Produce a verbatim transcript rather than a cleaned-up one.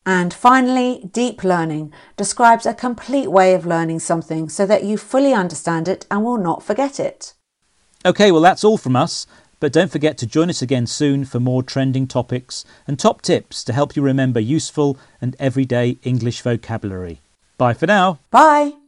And finally, deep learning describes a complete way of learning something so that you fully understand it and will not forget it. OK, well that's all from us, but don't forget to join us again soon for more trending topics and top tips to help you remember useful and everyday English vocabulary. Bye for now. Bye.